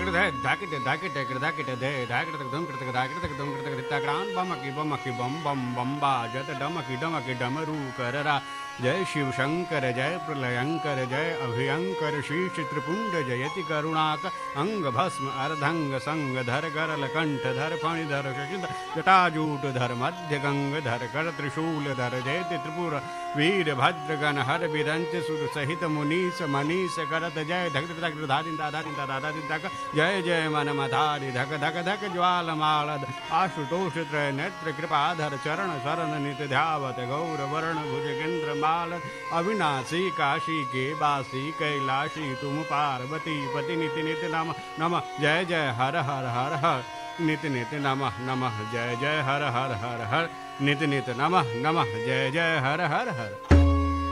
जय शिव शंकर जय प्रलयंकर जय अभयंकर शीश त्रिपुंड जयति करुणाक अंग भस्म अर्धंग संग धर गरल कंठ धर फणिधर शशिधर जटाजूट धर मध्य गंग धर कर त्रिशूल धर जयति त्रिपुर वीर भद्रगण हर बिरंच सुर सहित मुनीस मनीष करत जय धक धक धारिंदा धारिंदा धारिंदा जय जय मन मधारि धक धक धक ज्वाल माल आशुतोष त्रय नेत्र कृपाधर चरण शरण नित ध्यावत गौर वर्ण भुजगेंद्र माल अविनाशी काशी के बासी कैलाशी तुम पार्वती पति निति नित नम नम जय जय हर हर हर हर नित नित नमः नमः जय जय हर हर हर हर नित नित नमः नमः जय जय हर हर हर।